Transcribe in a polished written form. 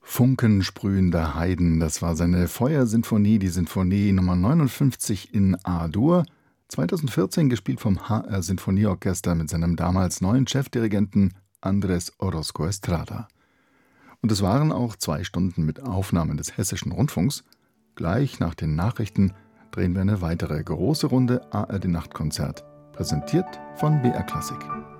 Funkensprühende Heiden, das war seine Feuersinfonie, die Sinfonie Nummer 59 in A-Dur, 2014 gespielt vom HR Sinfonieorchester mit seinem damals neuen Chefdirigenten Andrés Orozco Estrada. Und es waren auch 2 Stunden mit Aufnahmen des Hessischen Rundfunks. Gleich nach den Nachrichten drehen wir eine weitere große Runde ARD Nachtkonzert, präsentiert von BR Klassik.